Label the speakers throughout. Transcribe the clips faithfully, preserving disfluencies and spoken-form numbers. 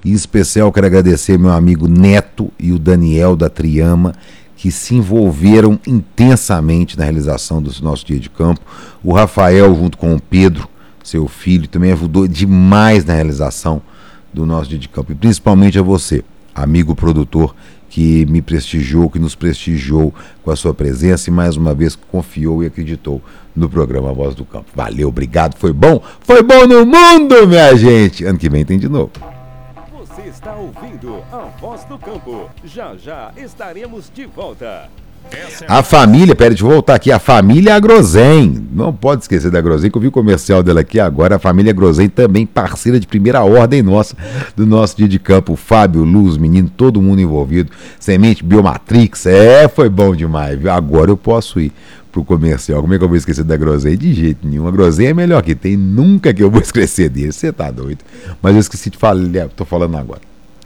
Speaker 1: Em especial quero agradecer meu amigo Neto e o Daniel da Triama, que se envolveram intensamente na realização do nosso dia de campo. O Rafael, junto com o Pedro, seu filho, também ajudou demais na realização do nosso dia de campo. E principalmente a você, amigo produtor, que me prestigiou, que nos prestigiou com a sua presença e mais uma vez confiou e acreditou no programa Voz do Campo. Valeu, obrigado, foi bom? Foi bom no mundo, minha gente! Ano que vem tem de novo.
Speaker 2: Você está ouvindo a Voz do Campo. Já, já estaremos de volta.
Speaker 1: A família, pera, deixa eu voltar aqui, a família Agrozen, não pode esquecer da Agrozen, que eu vi o comercial dela aqui agora, a família Agrozen também parceira de primeira ordem nossa, do nosso dia de campo, o Fábio, Luz, menino, todo mundo envolvido, Semente Biomatrix, é, foi bom demais, viu? Agora eu posso ir pro comercial, como é que eu vou esquecer da Agrozen? De jeito nenhum, a Agrozen é melhor que tem, nunca que eu vou esquecer dele, você tá doido, mas eu esqueci de falar, tô falando agora.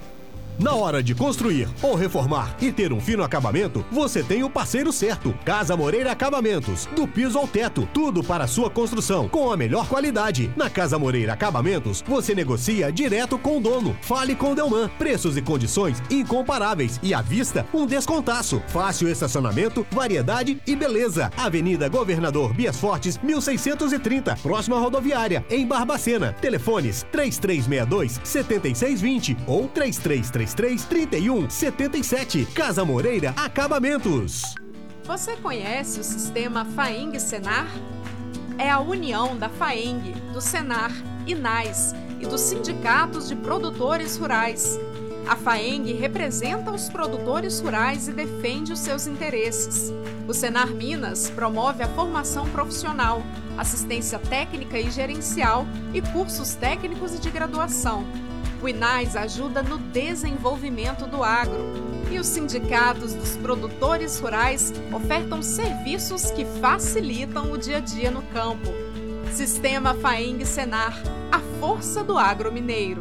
Speaker 3: Na hora de construir ou reformar e ter um fino acabamento, você tem o parceiro certo. Casa Moreira Acabamentos. Do piso ao teto, tudo para a sua construção, com a melhor qualidade. Na Casa Moreira Acabamentos, você negocia direto com o dono. Fale com o Delman. Preços e condições incomparáveis. E à vista, um descontaço. Fácil estacionamento, variedade e beleza. Avenida Governador Bias Fortes, mil seiscentos e trinta, próxima rodoviária, em Barbacena. Telefones três três seis dois, sete seis dois zero ou três três três três, trinta e um, setenta e sete. Casa Moreira Acabamentos.
Speaker 4: Você conhece o sistema FAENG-Senar? É a união da FAENG, do Senar, INAS e dos sindicatos de produtores rurais. A FAENG representa os produtores rurais e defende os seus interesses. O Senar Minas promove a formação profissional, assistência técnica e gerencial e cursos técnicos e de graduação. O INAS ajuda no desenvolvimento do agro e os sindicatos dos produtores rurais ofertam serviços que facilitam o dia a dia no campo. Sistema FAENG-Senar, a força do agro mineiro.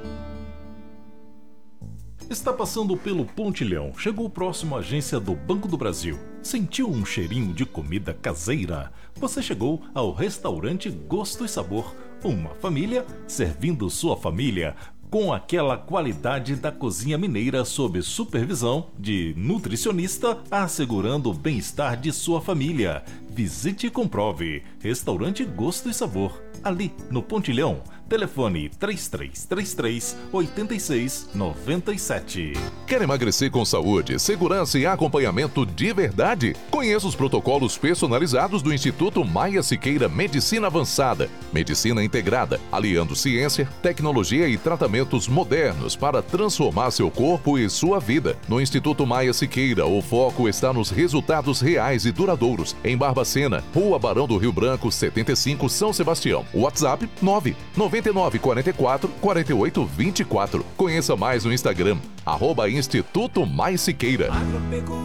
Speaker 5: Está passando pelo Pontilhão, chegou próximo à agência do Banco do Brasil. Sentiu um cheirinho de comida caseira? Você chegou ao restaurante Gosto e Sabor, uma família servindo sua família, com aquela qualidade da cozinha mineira sob supervisão de nutricionista, assegurando o bem-estar de sua família. Visite e comprove. Restaurante Gosto e Sabor, ali no Pontilhão. Telefone três três três três, oito seis nove sete.
Speaker 6: Quer emagrecer com saúde, segurança e acompanhamento de verdade? Conheça os protocolos personalizados do Instituto Maia Siqueira Medicina Avançada. Medicina integrada, aliando ciência, tecnologia e tratamentos modernos para transformar seu corpo e sua vida. No Instituto Maia Siqueira, o foco está nos resultados reais e duradouros. Em Barbacena, Rua Barão do Rio Branco, setenta e cinco, São Sebastião. WhatsApp nove nove nove quatro quatro, quatro oito dois quatro. Conheça mais no Instagram, arroba Instituto Mais Siqueira.